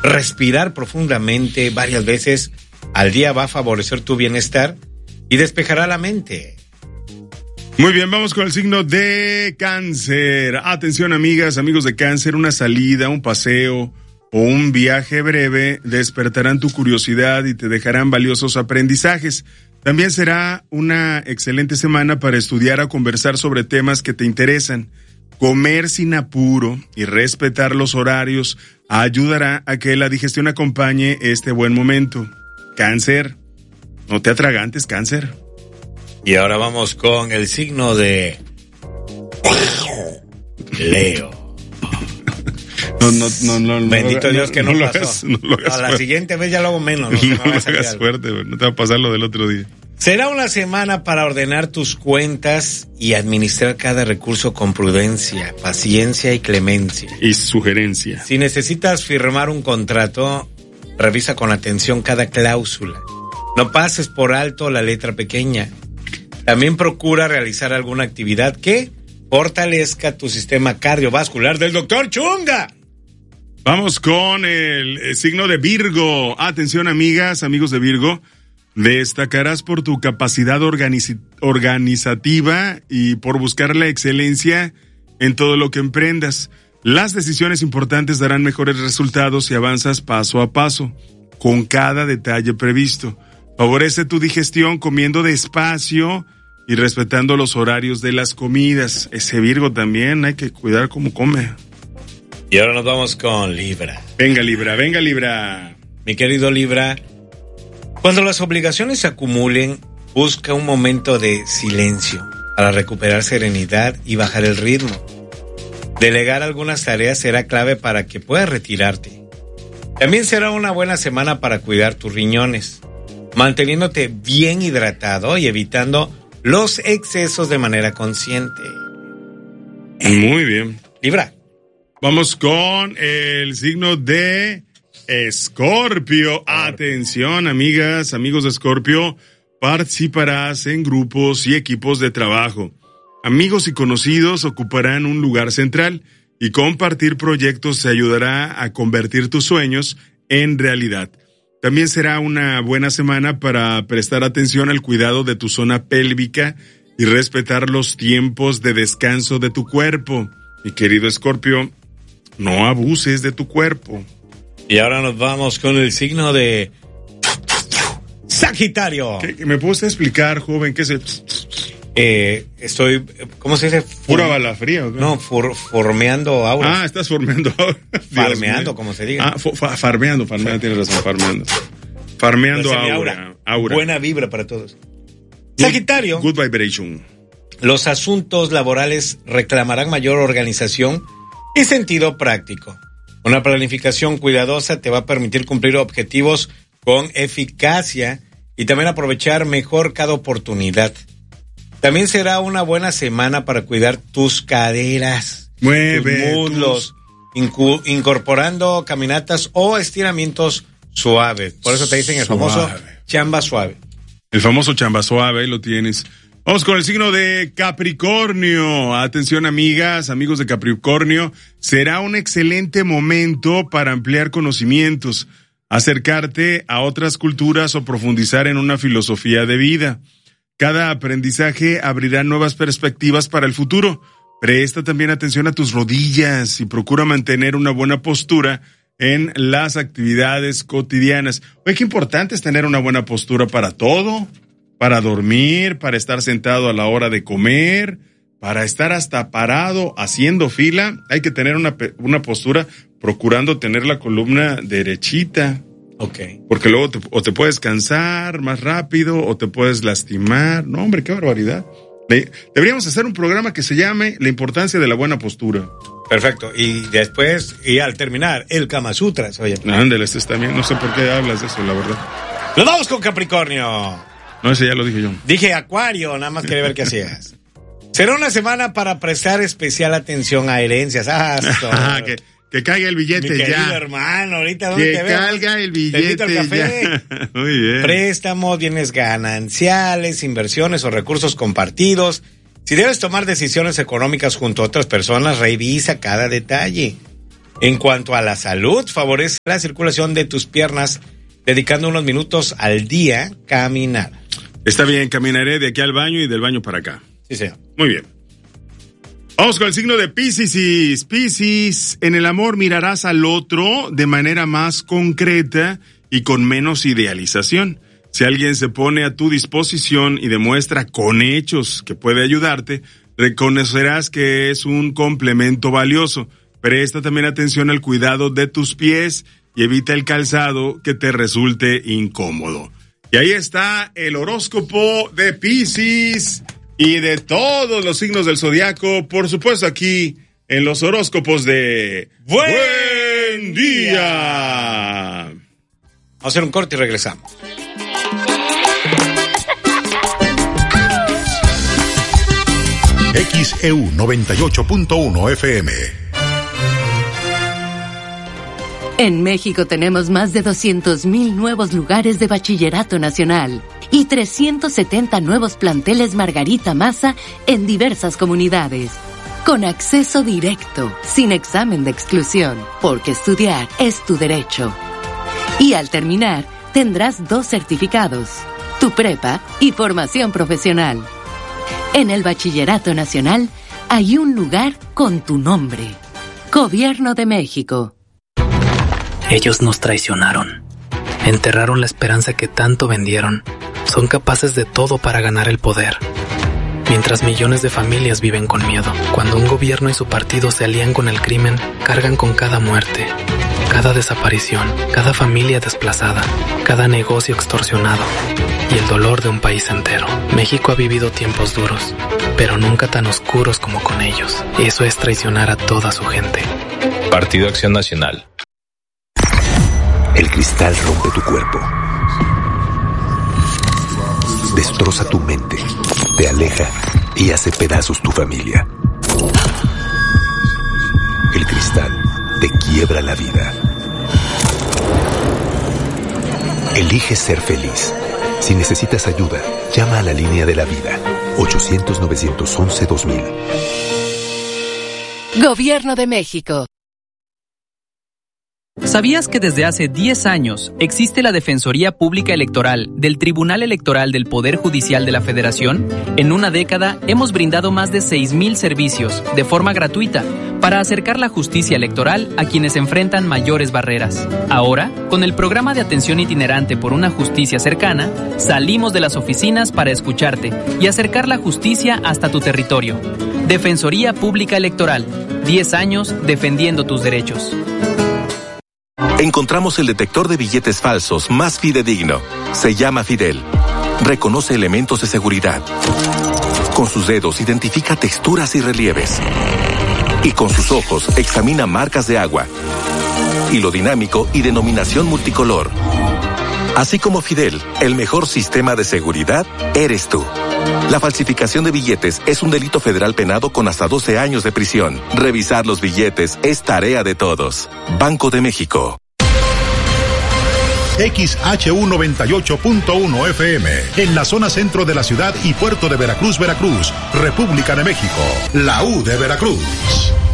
respirar profundamente varias veces al día va a favorecer tu bienestar y despejará la mente. Muy bien, vamos con el signo de Cáncer. Atención, amigas, amigos de Cáncer, una salida, un paseo o un viaje breve despertarán tu curiosidad y te dejarán valiosos aprendizajes. También será una excelente semana para estudiar o conversar sobre temas que te interesan. Comer sin apuro y respetar los horarios ayudará a que la digestión acompañe este buen momento. Cáncer, no te atragantes, Cáncer. Y ahora vamos con el signo de Leo. No. Bendito Dios que no pasó. No lo hagas a la fuerte. siguiente vez ya lo hago menos. No lo hagas fuerte, no te va a pasar lo del otro día. Será una semana para ordenar tus cuentas y administrar cada recurso con prudencia, paciencia y clemencia. Y sugerencia. Si necesitas firmar un contrato, revisa con atención cada cláusula. No pases por alto la letra pequeña. También procura realizar alguna actividad que fortalezca tu sistema cardiovascular del Dr. Chunga. Vamos con el signo de Virgo. Atención, amigas, amigos de Virgo. Destacarás por tu capacidad organizativa y por buscar la excelencia en todo lo que emprendas. Las decisiones importantes darán mejores resultados si avanzas paso a paso, con cada detalle previsto. Favorece tu digestión comiendo despacio y respetando los horarios de las comidas. Ese Virgo también hay que cuidar cómo come. Y ahora nos vamos con Libra. Venga, Libra. Mi querido Libra, cuando las obligaciones se acumulen, busca un momento de silencio para recuperar serenidad y bajar el ritmo. Delegar algunas tareas será clave para que puedas retirarte. También será una buena semana para cuidar tus riñones, manteniéndote bien hidratado y evitando los excesos de manera consciente. Muy bien. Libra. Vamos con el signo de Escorpio. Atención, amigas, amigos de Escorpio, participarás en grupos y equipos de trabajo. Amigos y conocidos ocuparán un lugar central y compartir proyectos te ayudará a convertir tus sueños en realidad. También será una buena semana para prestar atención al cuidado de tu zona pélvica y respetar los tiempos de descanso de tu cuerpo. Mi querido Escorpio, no abuses de tu cuerpo. Y ahora nos vamos con el signo de Sagitario. ¿Me puedes explicar, joven, qué es el...? Estoy, ¿cómo se dice? ¿Pura bala fría o qué? No, formeando aura. Estás formeando aura. Farmeando, como se diga. Farmeando, tienes razón, farmeando. Farmeando aura. Buena vibra para todos. Sagitario. Good vibration. Los asuntos laborales reclamarán mayor organización y sentido práctico. Una planificación cuidadosa te va a permitir cumplir objetivos con eficacia y también aprovechar mejor cada oportunidad. También será una buena semana para cuidar tus caderas, mueve tus muslos, incorporando caminatas o estiramientos suaves. Por eso te dicen el famoso chamba suave. El famoso chamba suave, ahí lo tienes. Vamos con el signo de Capricornio. Atención, amigas, amigos de Capricornio. Será un excelente momento para ampliar conocimientos, acercarte a otras culturas o profundizar en una filosofía de vida. Cada aprendizaje abrirá nuevas perspectivas para el futuro. Presta también atención a tus rodillas y procura mantener una buena postura en las actividades cotidianas. Oye, qué importante es tener una buena postura para todo, para dormir, para estar sentado a la hora de comer, para estar hasta parado haciendo fila. Hay que tener una postura procurando tener la columna derechita. Okay. Porque luego te puedes cansar más rápido o te puedes lastimar. No, hombre, qué barbaridad. Deberíamos hacer un programa que se llame La importancia de la buena postura. Perfecto. Y después, y al terminar, el Kama Sutra. Oye. Ándale, también. No sé por qué hablas de eso, la verdad. ¡Nos vamos con Capricornio! No, ese ya lo dije yo. Dije Acuario, nada más quería ver qué hacías. Será una semana para prestar especial atención a herencias. Que caiga el billete ya. Mi querido hermano, ahorita ¿dónde te veo? Que caiga el billete te invito al café. Ya. Muy bien. Préstamos, bienes gananciales, inversiones o recursos compartidos. Si debes tomar decisiones económicas junto a otras personas, revisa cada detalle. En cuanto a la salud, favorece la circulación de tus piernas, dedicando unos minutos al día a caminar. Está bien, caminaré de aquí al baño y del baño para acá. Sí, señor. Muy bien. Vamos con el signo de Piscis. Piscis, en el amor mirarás al otro de manera más concreta y con menos idealización. Si alguien se pone a tu disposición y demuestra con hechos que puede ayudarte, reconocerás que es un complemento valioso. Presta también atención al cuidado de tus pies y evita el calzado que te resulte incómodo. Y ahí está el horóscopo de Piscis y de todos los signos del zodiaco, por supuesto aquí en los horóscopos de Buen Día. Vamos a hacer un corte y regresamos. XEU 98.1 FM. En México tenemos más de 200,000 nuevos lugares de bachillerato nacional y 370 nuevos planteles Margarita Maza en diversas comunidades. Con acceso directo, sin examen de exclusión, porque estudiar es tu derecho. Y al terminar, tendrás 2 certificados, tu prepa y formación profesional. En el Bachillerato Nacional hay un lugar con tu nombre. Gobierno de México. Ellos nos traicionaron. Enterraron la esperanza que tanto vendieron. Son capaces de todo para ganar el poder. Mientras millones de familias viven con miedo. Cuando un gobierno y su partido se alían con el crimen, cargan con cada muerte, cada desaparición, cada familia desplazada, cada negocio extorsionado y el dolor de un país entero. México ha vivido tiempos duros, pero nunca tan oscuros como con ellos. Eso es traicionar a toda su gente. Partido Acción Nacional. El cristal rompe tu cuerpo, destroza tu mente, te aleja y hace pedazos tu familia. El cristal te quiebra la vida. Elige ser feliz. Si necesitas ayuda, llama a la línea de la vida, 800-911-2000. Gobierno de México. ¿Sabías que desde hace 10 años existe la Defensoría Pública Electoral del Tribunal Electoral del Poder Judicial de la Federación? En una década hemos brindado más de 6,000 servicios de forma gratuita para acercar la justicia electoral a quienes enfrentan mayores barreras. Ahora, con el programa de atención itinerante por una justicia cercana, salimos de las oficinas para escucharte y acercar la justicia hasta tu territorio. Defensoría Pública Electoral, 10 años defendiendo tus derechos. Encontramos el detector de billetes falsos más fidedigno. Se llama Fidel. Reconoce elementos de seguridad. Con sus dedos identifica texturas y relieves. Y con sus ojos examina marcas de agua. Hilo dinámico y denominación multicolor. Así como Fidel, el mejor sistema de seguridad eres tú. La falsificación de billetes es un delito federal penado con hasta 12 años de prisión. Revisar los billetes es tarea de todos. Banco de México. XHU 98.1 FM, en la zona centro de la ciudad y puerto de Veracruz, Veracruz, República de México, la U de Veracruz.